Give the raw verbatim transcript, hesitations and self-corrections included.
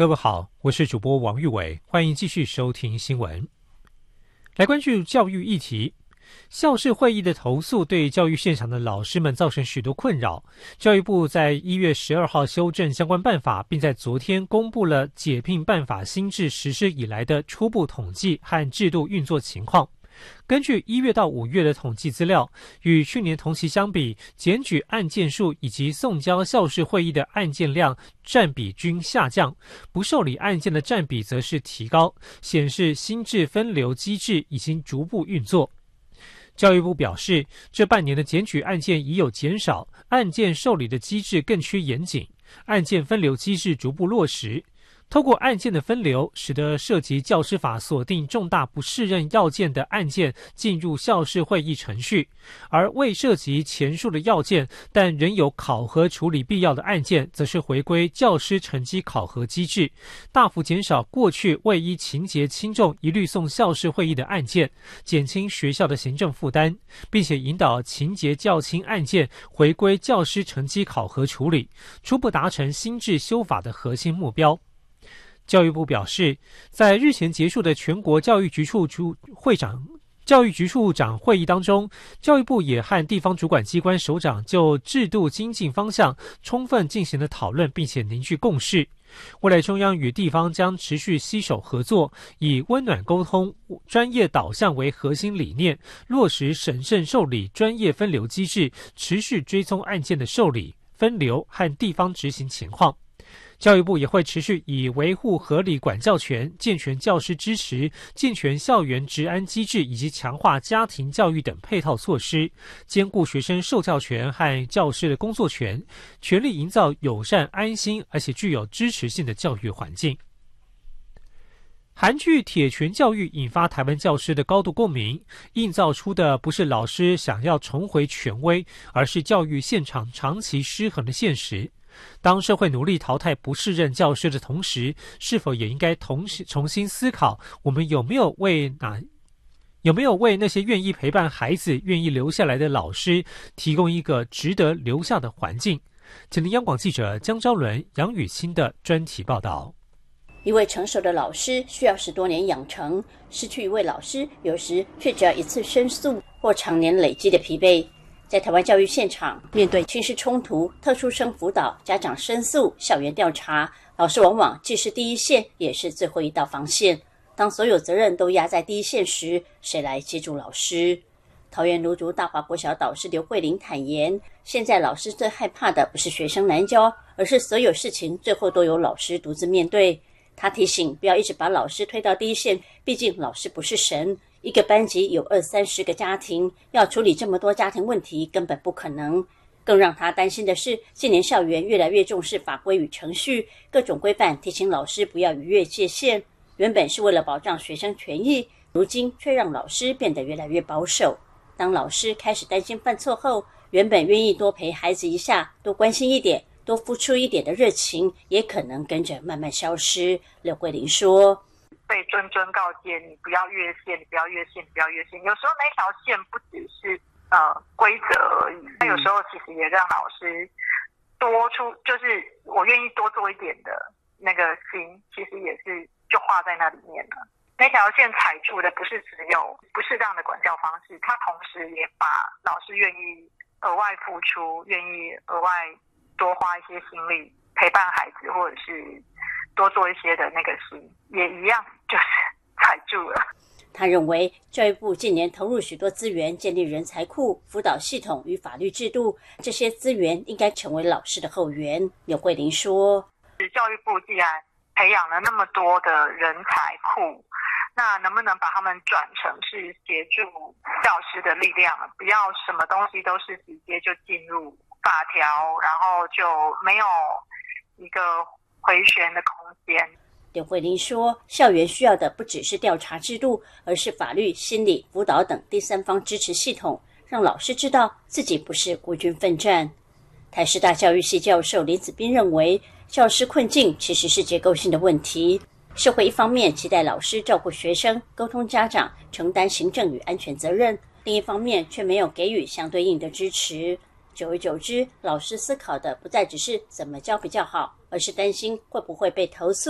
各位好，我是主播王玉伟，欢迎继续收听新闻。来关注教育议题，校事会议的投诉对教育现场的老师们造成许多困扰。教育部在一月十二号修正相关办法，并在昨天公布了解聘办法新制实施以来的初步统计和制度运作情况。根据一月到五月的统计资料，与去年同期相比，检举案件数以及送交校事会议的案件量占比均下降，不受理案件的占比则是提高，显示新制分流机制已经逐步运作。教育部表示，这半年的检举案件已有减少，案件受理的机制更趋严谨，案件分流机制逐步落实。透过案件的分流，使得涉及教师法锁定重大不适任要件的案件进入校事会议程序，而未涉及前述的要件但仍有考核处理必要的案件，则是回归教师成绩考核机制，大幅减少过去未依情节轻重一律送校事会议的案件，减轻学校的行政负担，并且引导情节较轻案件回归教师成绩考核处理，初步达成新制修法的核心目标。教育部表示，在日前结束的全国教育局处主会长教育局处长会议当中，教育部也和地方主管机关首长就制度精进方向充分进行了讨论，并且凝聚共识。未来中央与地方将持续携手合作，以温暖沟通、专业导向为核心理念，落实审慎受理专业分流机制，持续追踪案件的受理、分流和地方执行情况。教育部也会持续以维护合理管教权、健全教师支持、健全校园治安机制以及强化家庭教育等配套措施，兼顾学生受教权和教师的工作权，全力营造友善、安心而且具有支持性的教育环境。韩剧《铁拳教育》引发台湾教师的高度共鸣，映造出的不是老师想要重回权威，而是教育现场长期失衡的现实。当社会努力淘汰不适任教师的同时，是否也应该同时重新思考，我们有没有为哪有没有为那些愿意陪伴孩子、愿意留下来的老师提供一个值得留下的环境？请听央广记者江昭伦、杨雨欣的专题报道。 一位成熟的老师需要十多年养成，失去一位老师，有时却只要一次申诉或常年累积的疲惫。在台湾教育现场，面对亲师冲突、特殊生辅导、家长申诉、校园调查，老师往往既是第一线，也是最后一道防线。当所有责任都压在第一线时，谁来接住老师？桃园芦竹大华国小导师刘慧玲坦言，现在老师最害怕的不是学生难教，而是所有事情最后都由老师独自面对。他提醒，不要一直把老师推到第一线，毕竟老师不是神。一个班级有二三十个家庭，要处理这么多家庭问题根本不可能。更让他担心的是，近年校园越来越重视法规与程序，各种规范提醒老师不要逾越界限。原本是为了保障学生权益，如今却让老师变得越来越保守。当老师开始担心犯错后，原本愿意多陪孩子一下、多关心一点、多付出一点的热情，也可能跟着慢慢消失。刘桂玲说， 被谆谆告诫，你不要越线，你不要越线，你不要越线。有时候那条线不只是呃规则而已，那有时候其实也让老师多出，就是我愿意多做一点的那个心，其实也是就画在那里面了。那条线踩住的不是只有不适当的管教方式，它同时也把老师愿意额外付出，愿意额外多花一些心力陪伴孩子，或者是多做一些的那个心，也一样就是踩住了。 他认为教育部近年投入许多资源建立人才库、辅导系统与法律制度，这些资源应该成为老师的后援。刘桂玲说， 教育部既然培养了那么多的人才库，那能不能把他们转成是协助教师的力量，不要什么东西都是直接就进入法条，然后就没有一个回旋的空间。 刘慧玲说，校园需要的不只是调查制度，而是法律、心理、辅导等第三方支持系统，让老师知道自己不是孤军奋战。台师大教育系教授林子斌认为，教师困境其实是结构性的问题。社会一方面期待老师照顾学生、沟通家长、承担行政与安全责任，另一方面却没有给予相对应的支持。久而久之，老师思考的不再只是怎么教比较好，而是担心会不会被投诉